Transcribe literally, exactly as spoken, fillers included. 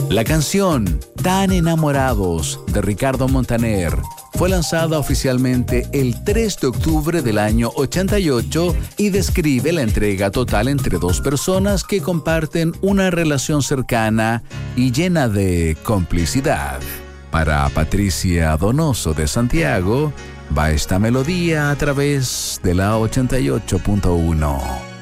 La canción Tan Enamorados de Ricardo Montaner fue lanzada oficialmente el tres de octubre del año ochenta y ocho y describe la entrega total entre dos personas que comparten una relación cercana y llena de complicidad. Para Patricia Donoso de Santiago, va esta melodía a través de la ochenta y ocho punto uno.